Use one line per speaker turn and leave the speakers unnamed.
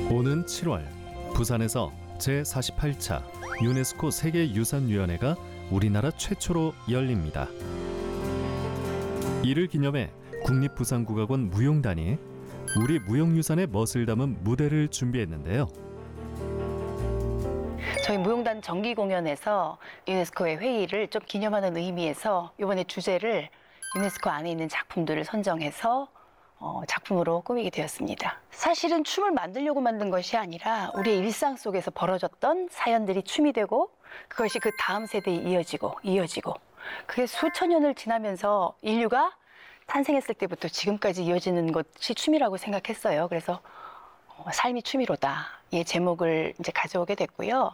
오는 7월 부산에서 제48차 유네스코 세계유산위원회가 우리나라 최초로 열립니다. 이를 기념해 국립부산국악원 무용단이 우리 무용유산의 멋을 담은 무대를 준비했는데요.
저희 무용단 정기 공연에서 유네스코의 회의를 좀 기념하는 의미에서 이번에 주제를 유네스코 안에 있는 작품들을 선정해서 작품으로 꾸미게 되었습니다. 사실은 춤을 만들려고 만든 것이 아니라 우리의 일상 속에서 벌어졌던 사연들이 춤이 되고 그것이 그 다음 세대에 이어지고 그게 수천 년을 지나면서 인류가 탄생했을 때부터 지금까지 이어지는 것이 춤이라고 생각했어요. 그래서 삶이 춤이로다 이 제목을 이제 가져오게 됐고요.